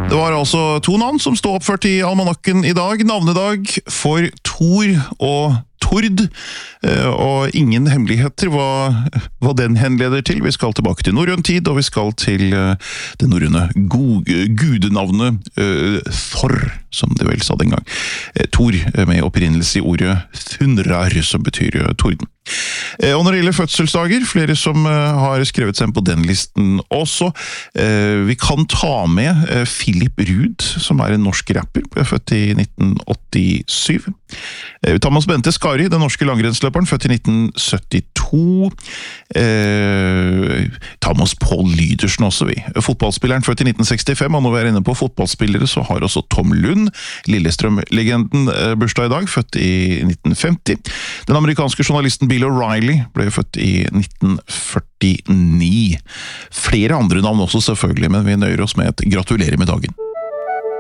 Det var altså to navn som stod oppført i almanakken i dag. Navnedag for Thor og Tord, og ingen hemmeligheter hva den henleder til. Vi skal tilbake til norrøn tid, og vi skal til det norrøne gudenavnet Thor, som det vel sa den gang. Thor, med opprinnelse i ordet Thunrar, som betyr torden. Og når det gjelder fødselsdager, flere som har skrevet seg på den listen også. Vi kan ta med Philip Rud, som en norsk rapper, født i 1987. Vi tar med oss Bente Skari, den norske langrennsløperen, født i 1972. Ta med oss Paul Lydersen også, vi. Fotballspilleren, født i 1965, og når vi inne på fotballspillere, så har også Tom Lund, Lillestrøm-legenden, bursdag i dag, født i 1950. Den amerikanske journalisten Bill O'Reilly ble født i 1949. Flere andre navn også selvfølgelig, men vi nøyer oss med et gratulerer med dagen.